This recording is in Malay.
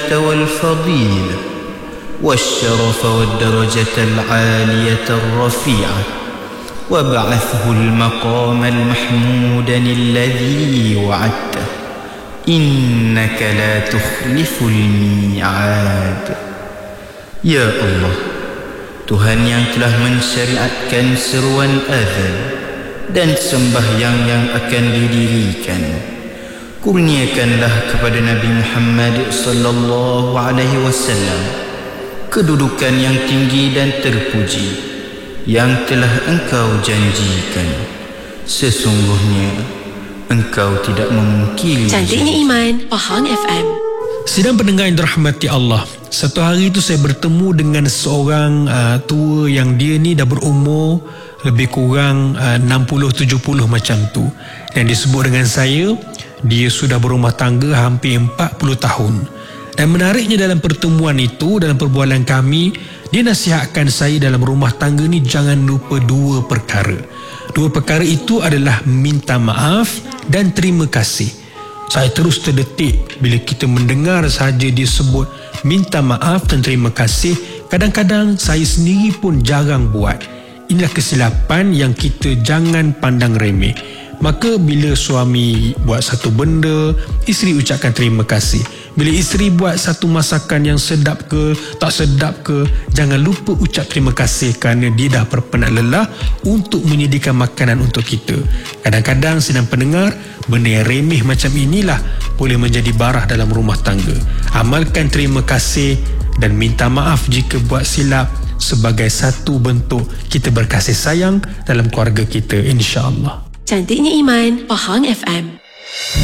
والفضيلة والشرف والدرجة العالية الرفيعة وابعثه المقام المحمود الذي وعدته إنك لا تخلف الميعاد. Ya Allah, Tuhan yang telah mensyariatkan seruan azan dan sembahyang yang akan didirikan, kurniakanlah kepada Nabi Muhammad sallallahu alaihi wasallam kedudukan yang tinggi dan terpuji yang telah Engkau janjikan. Sesungguhnya Engkau tidak memungkiri. Cantiknya Iman, Pahang FM. Sidang pendengar yang dirahmati Allah, satu hari itu saya bertemu dengan seorang tua yang dia ni dah berumur lebih kurang 60-70 macam tu, dan disebut dengan saya dia sudah berumah tangga hampir 40 tahun. Dan menariknya dalam pertemuan itu, dalam perbualan kami, dia nasihatkan saya dalam rumah tangga ni jangan lupa dua perkara. Dua perkara itu adalah minta maaf dan terima kasih. Saya terus terdetik bila kita mendengar sahaja dia sebut minta maaf dan terima kasih. Kadang-kadang saya sendiri pun jarang buat. Inilah kesilapan yang kita jangan pandang remeh. Maka bila suami buat satu benda, isteri ucapkan terima kasih. Bila isteri buat satu masakan yang sedap ke tak sedap ke, jangan lupa ucap terima kasih kerana dia dah berpenat lelah untuk menyediakan makanan untuk kita. Kadang-kadang sidang pendengar, benda yang remeh macam inilah boleh menjadi barah dalam rumah tangga. Amalkan terima kasih dan minta maaf jika buat silap sebagai satu bentuk kita berkasih sayang dalam keluarga kita, insya-Allah. Cantiknya Iman, Pahang FM.